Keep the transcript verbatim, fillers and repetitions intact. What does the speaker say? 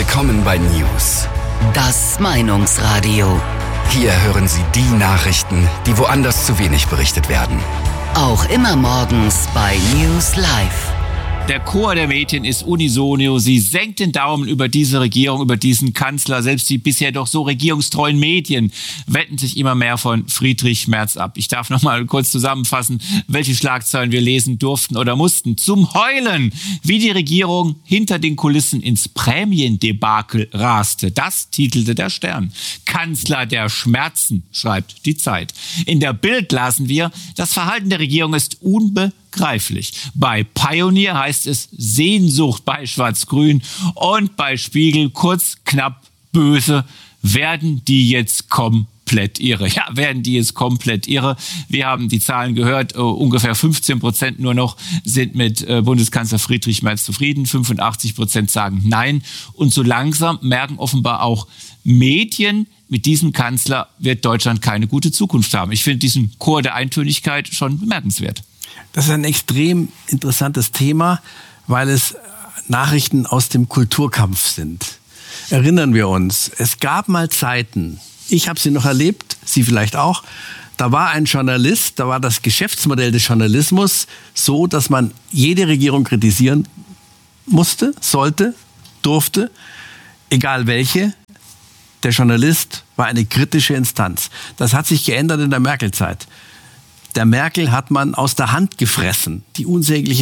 Willkommen bei News. Das Meinungsradio. Hier hören Sie die Nachrichten, die woanders zu wenig berichtet werden. Auch immer morgens bei News Live. Der Chor der Medien ist unisono. Sie senkt den Daumen über diese Regierung, über diesen Kanzler. Selbst die bisher doch so regierungstreuen Medien wenden sich immer mehr von Friedrich Merz ab. Ich darf noch mal kurz zusammenfassen, welche Schlagzeilen wir lesen durften oder mussten. Zum Heulen, wie die Regierung hinter den Kulissen ins Prämiendebakel raste. Das titelte der Stern. Kanzler der Schmerzen, schreibt die Zeit. In der Bild lasen wir, das Verhalten der Regierung ist unbegreiflich. Bei Pioneer heißt es Sehnsucht bei Schwarz-Grün und bei Spiegel kurz, knapp, böse. Werden die jetzt komplett irre? Ja, werden die jetzt komplett irre? Wir haben die Zahlen gehört, uh, ungefähr fünfzehn Prozent nur noch sind mit uh, Bundeskanzler Friedrich Merz zufrieden, fünfundachtzig Prozent sagen nein. Und so langsam merken offenbar auch Medien, mit diesem Kanzler wird Deutschland keine gute Zukunft haben. Ich finde diesen Chor der Eintönigkeit schon bemerkenswert. Das ist ein extrem interessantes Thema, weil es Nachrichten aus dem Kulturkampf sind. Erinnern wir uns, es gab mal Zeiten, ich habe sie noch erlebt, Sie vielleicht auch, da war ein Journalist, da war das Geschäftsmodell des Journalismus so, dass man jede Regierung kritisieren musste, sollte, durfte, egal welche. Der Journalist war eine kritische Instanz. Das hat sich geändert in der Merkel-Zeit. Der Merkel hat man aus der Hand gefressen, die unsägliche